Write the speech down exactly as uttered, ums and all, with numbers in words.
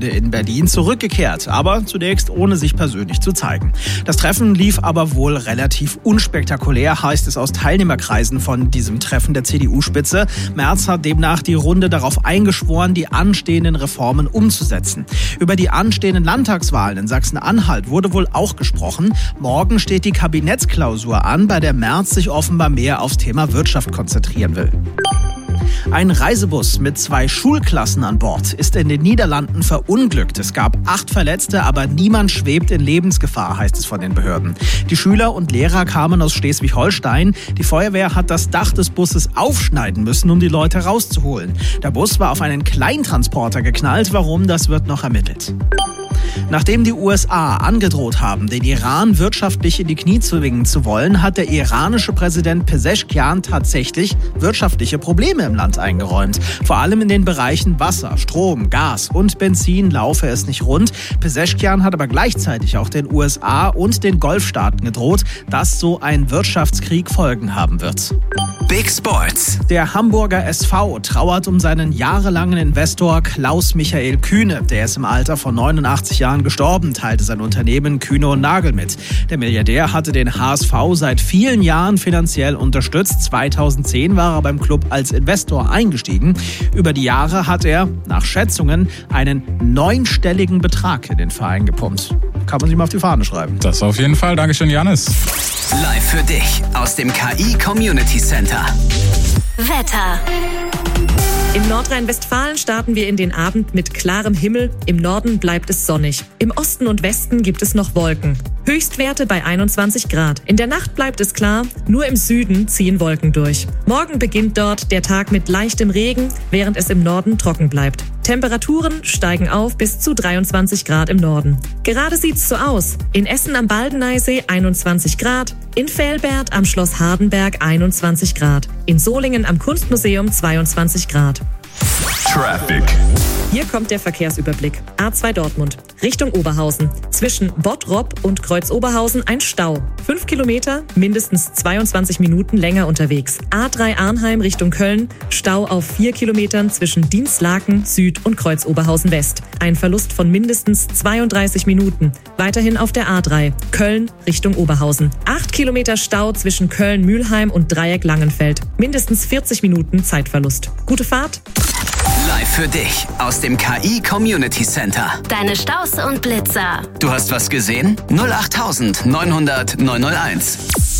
in Berlin zurückgekehrt, aber zunächst ohne sich persönlich zu zeigen. Das Treffen lief aber wohl relativ unspektakulär, heißt es aus Teilnehmerkreisen von diesem Treffen der C D U-Spitze. Merz hat demnach die Runde darauf eingeschworen, die anstehenden Reformen umzusetzen. Über die anstehenden Landtagswahlen in Sachsen-Anhalt wurde wohl auch gesprochen. Morgen steht die Kabinettsklausur an, bei der Merz sich offenbar mehr aufs Thema Wirtschaft konzentrieren will. Ein Reisebus mit zwei Schulklassen an Bord ist in den Niederlanden verunglückt. Es gab acht Verletzte, aber niemand schwebt in Lebensgefahr, heißt es von den Behörden. Die Schüler und Lehrer kamen aus Schleswig-Holstein. Die Feuerwehr hat das Dach des Busses aufschneiden müssen, um die Leute rauszuholen. Der Bus war auf einen Kleintransporter geknallt. Warum, das wird noch ermittelt. Nachdem die U S A angedroht haben, den Iran wirtschaftlich in die Knie zwingen zu wollen, hat der iranische Präsident Pezeshkian tatsächlich wirtschaftliche Probleme im Land eingeräumt. Vor allem in den Bereichen Wasser, Strom, Gas und Benzin laufe es nicht rund. Pezeshkian hat aber gleichzeitig auch den U S A und den Golfstaaten gedroht, dass so ein Wirtschaftskrieg Folgen haben wird. Big Sports. Der Hamburger S V trauert um seinen jahrelangen Investor Klaus-Michael Kühne. Der ist im Alter von neunundachtzig Jahren gestorben, teilte sein Unternehmen Kühne und Nagel mit. Der Milliardär hatte den H S V seit vielen Jahren finanziell unterstützt. zweitausendzehn war er beim Club als Investor eingestiegen. Über die Jahre hat er, nach Schätzungen, einen neunstelligen Betrag in den Verein gepumpt. Kann man sich mal auf die Fahne schreiben. Das auf jeden Fall. Dankeschön, Janis. Live für dich aus dem K I Community Center. Wetter. In Nordrhein-Westfalen starten wir in den Abend mit klarem Himmel. Im Norden bleibt es sonnig. Im Osten und Westen gibt es noch Wolken. Höchstwerte bei einundzwanzig Grad. In der Nacht bleibt es klar, nur im Süden ziehen Wolken durch. Morgen beginnt dort der Tag mit leichtem Regen, während es im Norden trocken bleibt. Temperaturen steigen auf bis zu dreiundzwanzig Grad im Norden. Gerade sieht's so aus. In Essen am Baldeneysee einundzwanzig Grad, in Velbert am Schloss Hardenberg einundzwanzig Grad, in Solingen am Kunstmuseum zweiundzwanzig Grad. Traffic. Hier kommt der Verkehrsüberblick. A zwei Dortmund, Richtung Oberhausen. Zwischen Bottrop und Kreuz-Oberhausen ein Stau. Fünf Kilometer, mindestens zweiundzwanzig Minuten länger unterwegs. A drei Arnheim Richtung Köln, Stau auf vier Kilometern zwischen Dienstlaken Süd und Kreuz-Oberhausen West. Ein Verlust von mindestens zweiunddreißig Minuten. Weiterhin auf der A drei, Köln Richtung Oberhausen. Acht Kilometer Stau zwischen Köln-Mühlheim und Dreieck-Langenfeld. Mindestens vierzig Minuten Zeitverlust. Gute Fahrt. Live für dich aus dem K I Community Center. Deine Staus und Blitzer. Du hast was gesehen? null acht neun null null neun null eins.